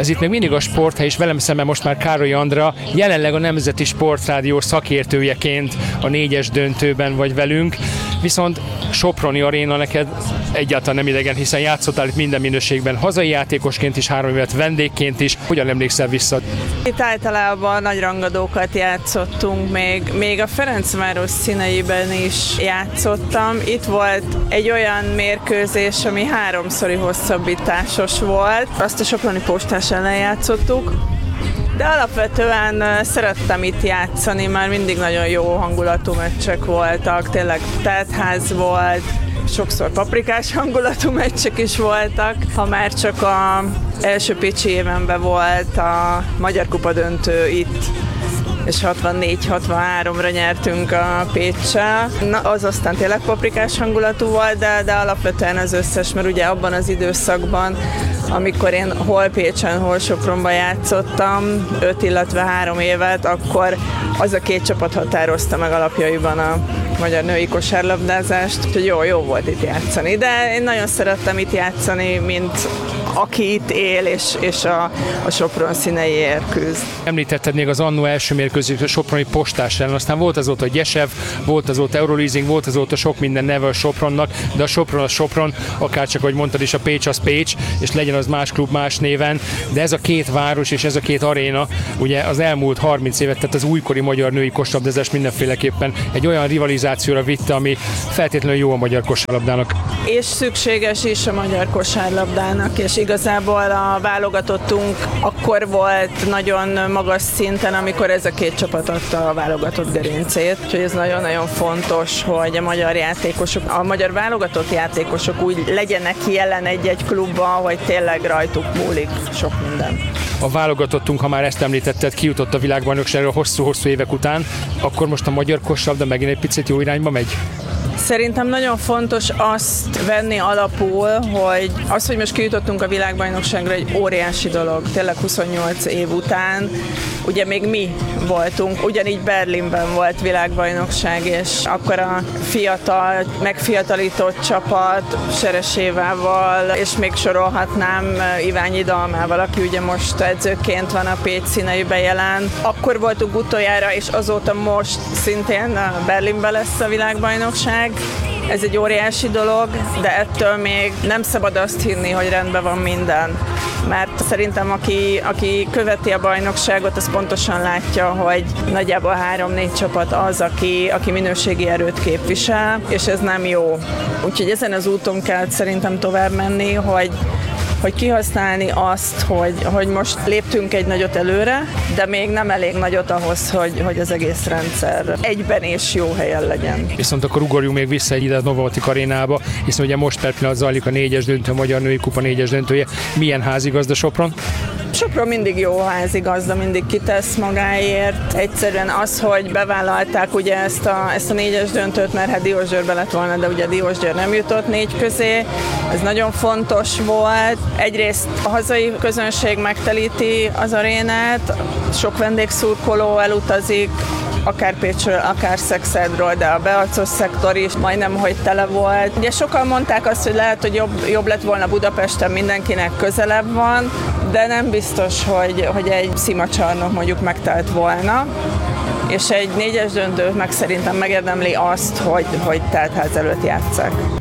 Ez itt még mindig a Sporthely, és velem szemben most már Károly Andrea, jelenleg a Nemzeti Sportrádió szakértőjeként a 4-es döntőben vagy velünk, viszont Soproni aréna neked egyáltalán nem idegen, hiszen játszottál itt minden minőségben, hazai játékosként is, 3 évet vendégként is. Hogyan emlékszel vissza? Itt általában nagy rangadókat játszottunk, még a Ferencváros színeiben is játszottam. Itt volt egy olyan mérkőzés, ami 3-szori hosszabbításos volt. Azt a Soproni Postás ellen játszottuk. De alapvetően szerettem itt játszani, már mindig nagyon jó hangulatú meccsek voltak, tényleg teltház volt, sokszor paprikás hangulatú meccsek is voltak. Ha már csak az első Pécsi évenben volt a Magyar Kupa döntő itt, és 64-63-ra nyertünk a Péccsel. Na, az aztán tényleg paprikás hangulatú volt, de alapvetően az összes, mert ugye abban az időszakban, amikor én hol Pécsen, hol Sopronban játszottam, 5, illetve 3 évet, akkor az a 2 csapat határozta meg alapjaiban a magyar női kosárlabdázást, úgyhogy jó volt itt játszani. De én nagyon szerettem itt játszani, mint aki itt él, és a Sopron színeiért küzd. Említetted még az annó első mérkőzést a Soproni Postás ellen, aztán volt azóta Gyesev, volt azóta Euroleasing, volt azóta sok minden neve a Sopronnak, de a Sopron az Sopron, akárcsak, ahogy mondtad is, a Pécs az Pécs, és legyen az más klub más néven, de ez a 2 város és ez a 2 aréna, ugye az elmúlt 30 évet, tehát az újkori magyar női kosárlabdázás mindenféleképpen egy olyan rivalizációra vitte, ami feltétlenül jó a magyar kosárlabdának. És szükséges is a magyar kosárlabdának, és igazából a válogatottunk akkor volt nagyon magas szinten, amikor ez a 2 csapat adta a válogatott gerincét, úgyhogy ez nagyon-nagyon fontos, hogy a magyar játékosok, a magyar válogatott játékosok úgy legyenek jelen egy-egy klubban, hogy tényleg rajtuk múlik sok minden. A válogatottunk, ha már ezt említetted, kijutott a világbajnokságra hosszú-hosszú évek után, akkor most a magyar kosárlabda megint egy picit jó irányba megy? Szerintem nagyon fontos azt venni alapul, hogy az, hogy most kijutottunk a világbajnokságra, egy óriási dolog, tényleg 28 év után. Ugye még mi voltunk, ugyanígy Berlinben volt világbajnokság, és akkor a fiatal, megfiatalított csapat Seresévával, és még sorolhatnám Iványi Dalmával, aki ugye most edzőként van a Pécs színeiben jelen. Akkor voltunk utoljára, és azóta most szintén Berlinben lesz a világbajnokság. Ez egy óriási dolog, de ettől még nem szabad azt hinni, hogy rendben van minden. Mert szerintem aki követi a bajnokságot, az pontosan látja, hogy nagyjából 3-4 csapat az, aki minőségi erőt képvisel, és ez nem jó. Úgyhogy ezen az úton kell szerintem tovább menni, hogy kihasználni azt, hogy most léptünk egy nagyot előre, de még nem elég nagyot ahhoz, hogy az egész rendszer egyben és jó helyen legyen. Viszont akkor ugorjunk még vissza ide a Novomatic arénába, hiszen ugye most per pillanat zajlik a 4-es döntő, a Magyar Női Kupa 4-es döntője. Milyen házigazda Sopron? Sopron mindig jó házigazda, mindig kitesz magáért. Egyszerűen az, hogy bevállalták ugye ezt a 4-es döntőt, mert hát Diósgyőrbe lett volna, de ugye Diósgyőr nem jutott 4 közé. Ez nagyon fontos volt. Egyrészt a hazai közönség megtelíti az arénát, sok vendégszurkoló elutazik, akár Pécsről, akár Szexádról, de a beacos szektor is majdnem, hogy tele volt. Ugye sokan mondták azt, hogy lehet, hogy jobb lett volna Budapesten, mindenkinek közelebb van, de nem biztos, hogy egy szimacsarnok mondjuk megtelt volna. És egy 4-es döntő meg szerintem megérdemli azt, hogy teltház előtt játsszák.